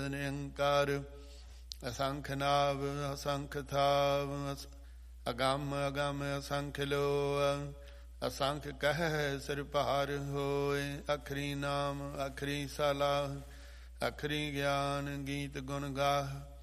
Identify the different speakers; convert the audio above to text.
Speaker 1: ਨਿਰੰਕਾਰ ਅਸੰਖ ਨਾਭ ਅਸੰਖ ਥਾਵ ਅਗੰਮ ਅਗੰਮ ਅਸੰਖ ਲੋ ਅਸੰਖ ਕਹਿ ਸਿਰ ਭਾਰ ਹੋਏ ਅਖਰੀ ਨਾਮ ਅਖਰੀ ਸਲਾਹ ਅਖਰੀ ਗਿਆਨ ਗੀਤ ਗੁਣ ਗਾਹ